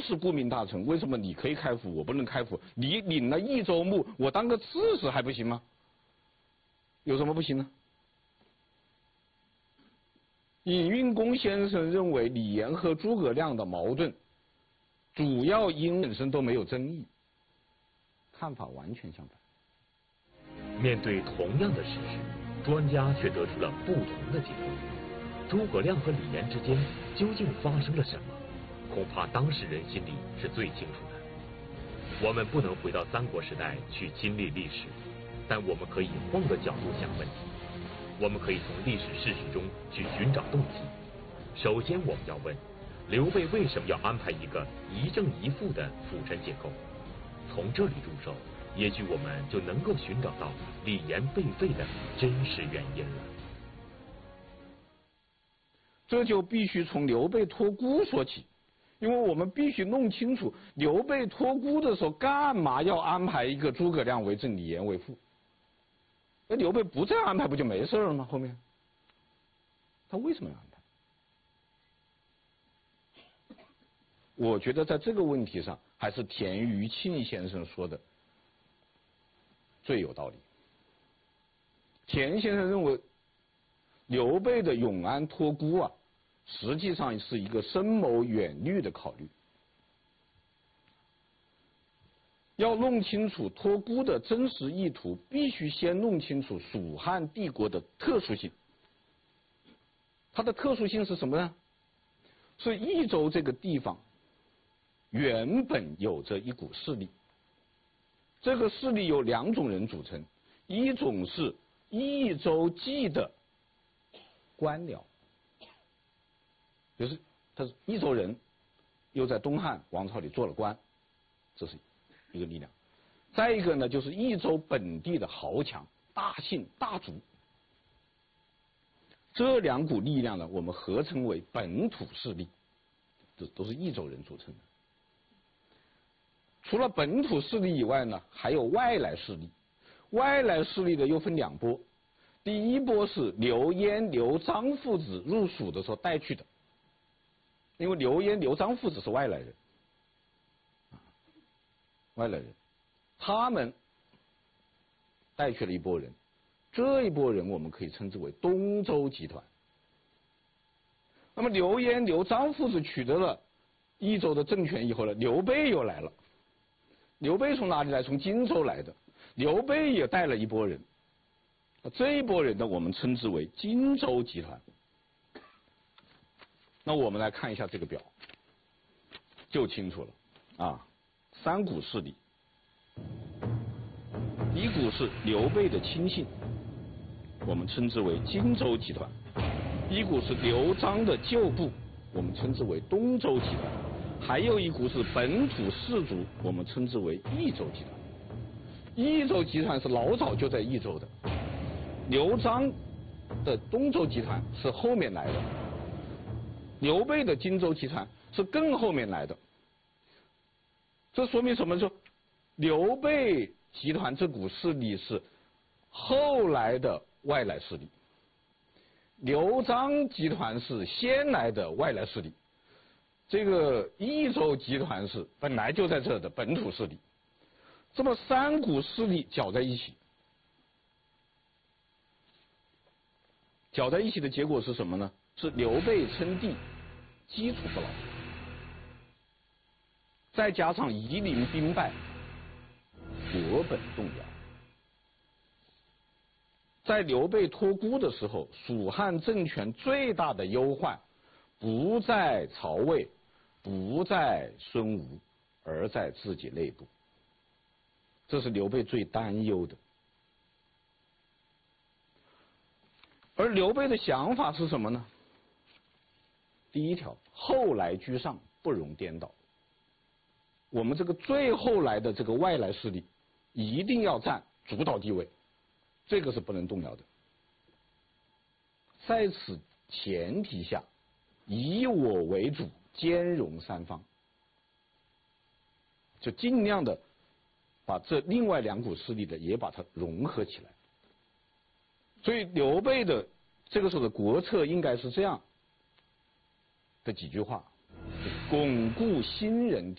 是顾命大臣，为什么你可以开府，我不能开府？你领了益州牧，我当个刺史还不行吗？有什么不行呢？尹运公先生认为李严和诸葛亮的矛盾，主要因本身都没有争议，看法完全相反。 面对同样的事实，专家却得出了不同的结论。诸葛亮和李严之间究竟发生了什么？恐怕当事人心里是最清楚的。我们不能回到三国时代去亲历历史，但我们可以换个角度想问题。我们可以从历史事实中去寻找动机。首先，我们要问刘备为什么要安排一个一正一负的辅臣结构？从这里入手，也许我们就能够寻找到李严被废的真实原因了。 这就必须从刘备托孤说起，因为我们必须弄清楚刘备托孤的时候干嘛要安排一个诸葛亮为正，李严为副。那刘备不这样安排不就没事了吗？后面他为什么要安排？我觉得在这个问题上，还是田余庆先生说的最有道理。田先生认为，刘备的永安托孤啊，实际上是一个深谋远虑的考虑。要弄清楚托孤的真实意图，必须先弄清楚蜀汉帝国的特殊性。它的特殊性是什么呢？是益州这个地方原本有着一股势力，这个势力由两种人组成，一种是益州记的官僚，就是他是益州人，又在东汉王朝里做了官，这是一个力量。再一个呢，就是益州本地的豪强、大姓、大族，这两股力量呢，我们合称为本土势力，这都是益州人组成的。除了本土势力以外呢，还有外来势力。外来势力的又分两波，第一波是刘焉、刘璋父子入蜀的时候带去的，因为刘焉、刘璋父子是外来人，外来人，他们带去了一波人，这一波人我们可以称之为东周集团。那么刘焉、刘璋父子取得了益州的政权以后呢，刘备又来了。刘备从哪里来？从荆州来的。刘备也带了一波人，这一波人呢，我们称之为荆州集团。那我们来看一下这个表，就清楚了啊。三股势力，一股是刘备的亲信，我们称之为荆州集团；一股是刘璋的旧部，我们称之为东周集团；还有一股是本土士族，我们称之为益州集团。益州集团是老早就在益州的，刘璋的东周集团是后面来的，刘备的荆州集团是更后面来的。这说明什么？说刘备集团这股势力是后来的外来势力，刘璋集团是先来的外来势力，这个益州集团是本来就在这的本土势力。这么三股势力搅在一起，搅在一起的结果是什么呢？是刘备称帝，基础不牢，再加上夷陵兵败，国本动摇。在刘备托孤的时候，蜀汉政权最大的忧患不在曹魏，不在孙吴，而在自己内部。这是刘备最担忧的。而刘备的想法是什么呢？第一条，后来居上，不容颠倒。我们这个最后来的这个外来势力一定要占主导地位，这个是不能动摇的。在此前提下，以我为主，兼容三方，就尽量的把这另外两股势力的也把它融合起来。所以刘备的这个时候的国策应该是这样的几句话：巩固新人